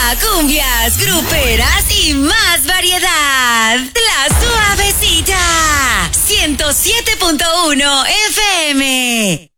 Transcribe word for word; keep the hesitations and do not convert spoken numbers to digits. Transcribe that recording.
cumbias, gruperas y más variedad. La Suavecita, ciento siete punto uno F M.